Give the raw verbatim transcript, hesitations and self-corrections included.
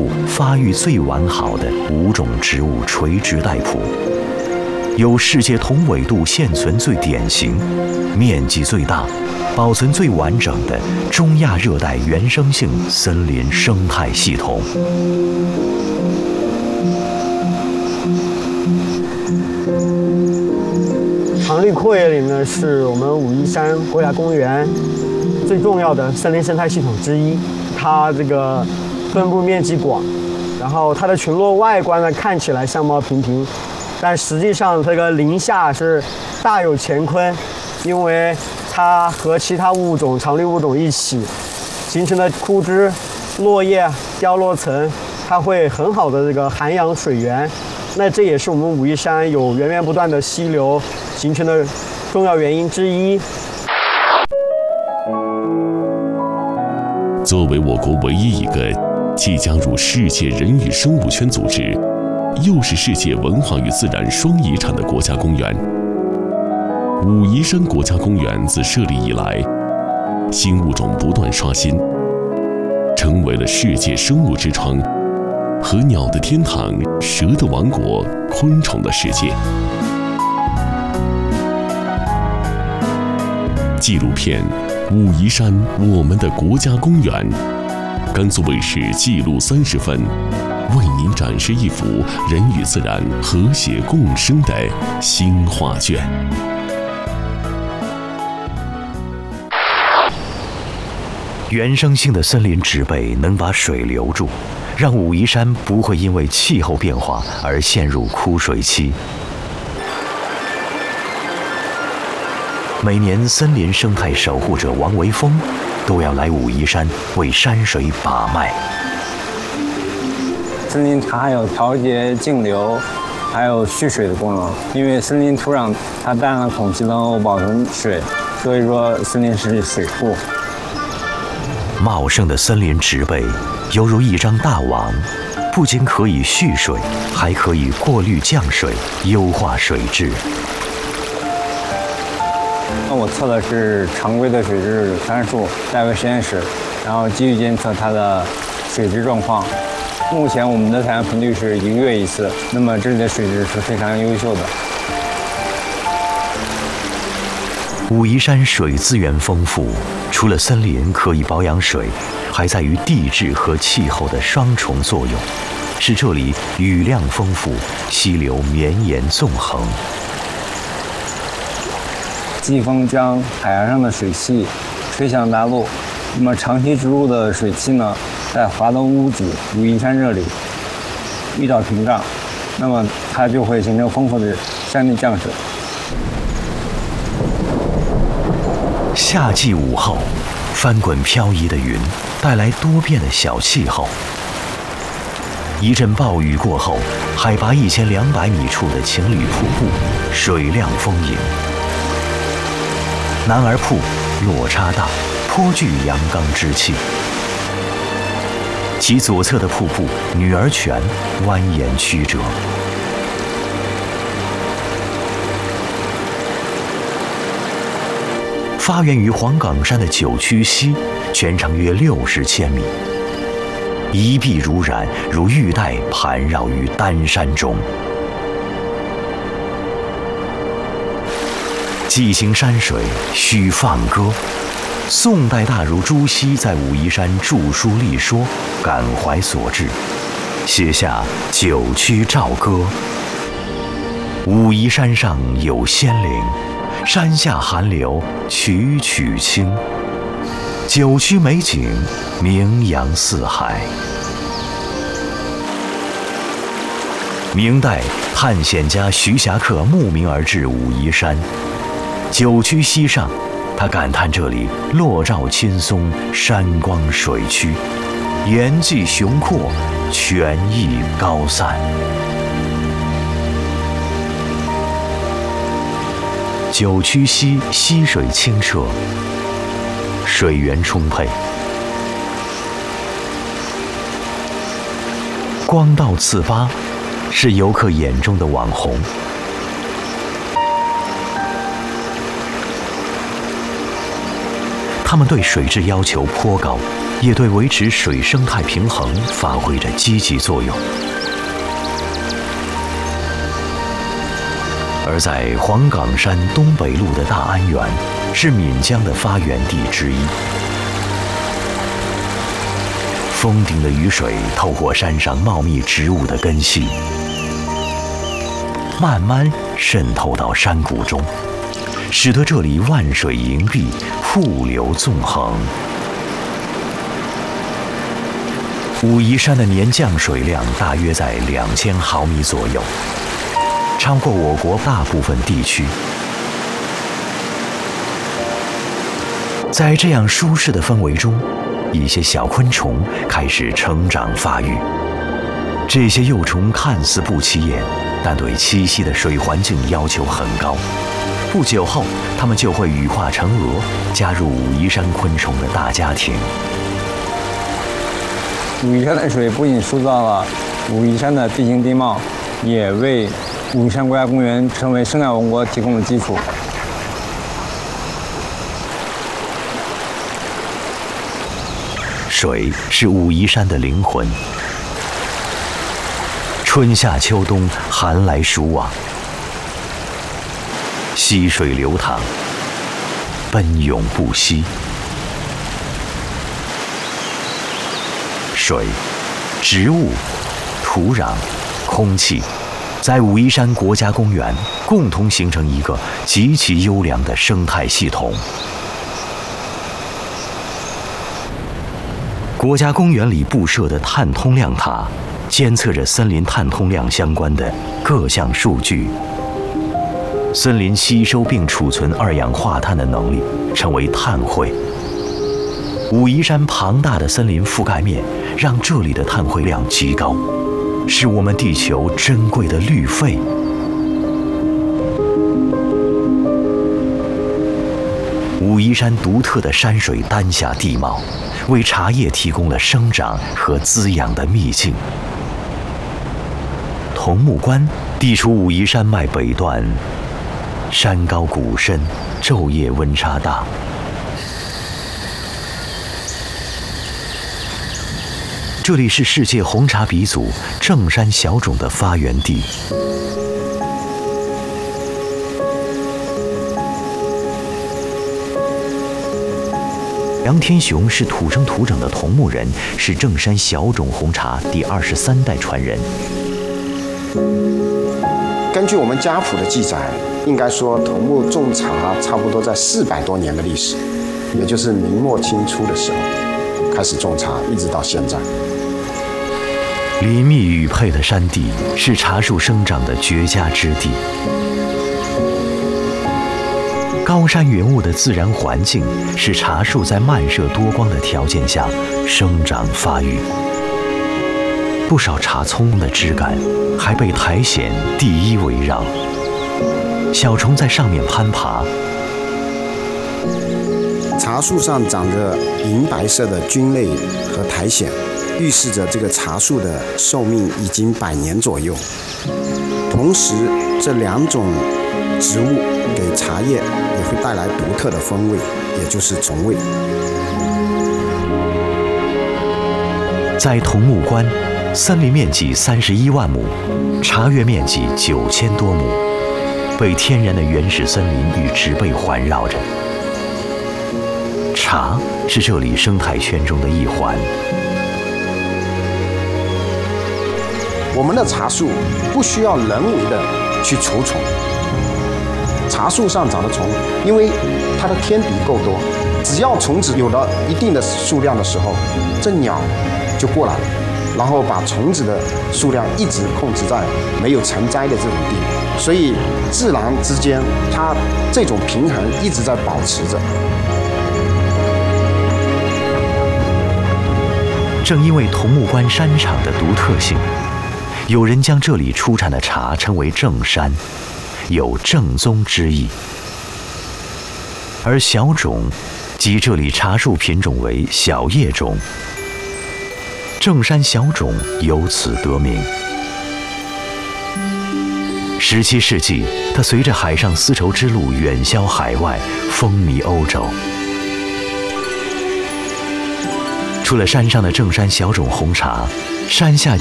处发育最完好的五种植物垂直带谱，有世界同纬度现存最典型、面积最大、保存最完整的中亚热带原生性森林生态系统。 常绿阔叶林呢，是我们武夷山国家公园最重要的森林生态系统之一。它这个分布面积广，然后它的群落外观呢看起来相貌平平，但实际上这个林下是大有乾坤，因为它和其他物种常绿物种一起形成的枯枝、落叶、凋落层，它会很好的这个涵养水源。那这也是我们武夷山有源源不断的溪流形成的重要原因之一。 作为我国唯一一个即将入世界人与生物圈组织，又是世界文化与自然双遗产的国家公园，武夷山国家公园自设立以来，新物种不断刷新，成为了世界生物之窗和鸟的天堂、蛇的王国、昆虫的世界。纪录片《武夷山，我们的国家公园》，甘肃卫视记录三十分，为您展示一幅人与自然和谐共生的新画卷。 原生性的森林植被能把水留住，让武夷山不会因为气候变化而陷入枯水期。每年，森林生态守护者王维峰都要来武夷山为山水把脉。 森林它还有调节径流，还有蓄水的功能。因为森林土壤它大量的空气能够保存水，所以说森林是水库。 茂盛的森林植被犹如一张大网，不仅可以蓄水，还可以过滤降水，优化水质。 那我测的是常规的水质参数，带回实验室，然后继续监测它的水质状况。目前我们的采样频率是一个月一次，那么这里的水质是非常优秀的。 武夷山水资源丰富，除了森林可以保养水，还在于地质和气候的双重作用，使这里雨量丰富，溪流绵延纵横。 季风将海洋上的水汽吹向大陆，那么长期植入的水汽呢，在华东屋脊武夷山这里遇到屏障，那么它就会形成丰富的山地降水。 夏季午后，翻滚飘移的云带来多变的小气候。一阵暴雨过后，海拔一千两百米处的情侣瀑布水量丰盈。男儿瀑落差大，颇具阳刚之气。其左侧的瀑布女儿泉蜿蜒曲折。发源于黄岗山的九曲溪，全长约六十千米，一碧如染，如玉带盘绕于丹山中。寄行山水须放歌，宋代大儒朱熹在武夷山著书立说，感怀所致，写下《九曲棹歌》。武夷山上有仙灵，山下寒流曲曲清。九曲美景，名扬四海。明代探险家徐霞客慕名而至武夷山。九曲溪上，他感叹这里落照青松，山光水曲，岩际雄阔，泉意高散。九曲溪溪水清澈，水源充沛，光道次八，是游客眼中的网红。 它们对水质要求颇高，也对维持水生态平衡发挥着积极作用。而在黄岗山东北麓的大安源，是岷江的发源地之一。峰顶的雨水透过山上茂密植物的根系，慢慢渗透到山谷中，使得这里万水盈碧，瀑流纵横。武夷山的年降水量大约在两千毫米左右，超过我国大部分地区。在这样舒适的氛围中，一些小昆虫开始成长发育。这些幼虫看似不起眼，但对栖息的水环境要求很高。不久后，它们就会羽化成蛾，加入武夷山昆虫的大家庭。 武夷山的水不仅塑造了武夷山的地形地貌，也为武夷山国家公园成为生态王国提供了基础。 水是武夷山的灵魂，春夏秋冬，寒来暑往，溪水流淌，奔涌不息。水、植物、土壤、空气，在武夷山国家公园共同形成一个极其优良的生态系统。国家公园里布设的碳通量塔，监测着森林碳通量相关的各项数据。森林吸收并储存二氧化碳的能力成为碳汇。武夷山庞大的森林覆盖面，让这里的碳汇量极高，是我们地球珍贵的绿肺。武夷山独特的山水丹霞地貌，为茶叶提供了生长和滋养的秘境。桐木关地处武夷山脉北段，山高谷深，昼夜温差大。这里是世界红茶鼻祖正山小种的发源地。梁天雄是土生土长的桐木人，是正山小种红茶第二十三代传人。 根据我们家谱的记载，应该说桐木种茶差不多在四百多年的历史，也就是明末清初的时候开始种茶，一直到现在。 林密雨配的山地是茶树生长的绝佳之地。高山云雾的自然环境使茶树在漫射多光的条件下生长发育。不少茶葱的枝干还被苔藓、地衣围绕，小虫在上面攀爬。 茶树上长着银白色的菌类和苔藓，预示着这个茶树的寿命已经百年左右。同时，这两种植物给茶叶也会带来独特的风味，也就是虫味。 在桐木关，森林面积三十一万亩，茶园面积九千多亩，被天然的原始森林与植被环绕着。茶是这里生态圈中的一环。 我们的茶树不需要人为的去除虫。茶树上长的虫，因为它的天敌够多，只要虫子有了一定的数量的时候，这鸟就过来了，然后把虫子的数量一直控制在没有成灾的这种地步，所以自然之间它这种平衡一直在保持着。 正因为桐木关山场的独特性，有人将这里出产的茶称为正山，有正宗之意。而小种即这里茶树品种为小叶种，正山小种由此得名。十七世纪，它随着海上丝绸之路远销海外，风靡欧洲。 除了山上的正山小种红茶，山下